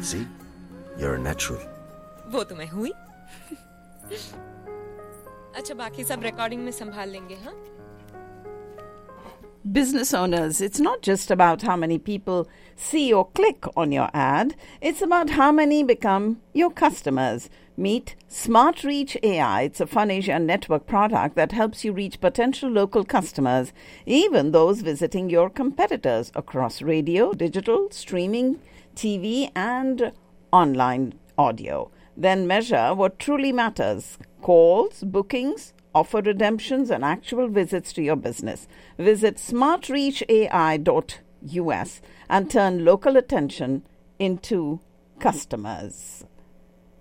See? You're a natural. वो तो मैं हुई. अच्छा बाकी सब रिकॉर्डिंग में संभाल लेंगे हाँ? Business owners, it's not just about how many people see or click on your ad, it's about how many become your customers. Meet Smart Reach AI. It's a FunAsia network product that helps you reach potential local customers, even those visiting your competitors across radio, digital, streaming, TV, and online audio. Then measure what truly matters: calls, bookings, offer redemptions, and actual visits to your business. Visit smartreachai.us and turn local attention into customers.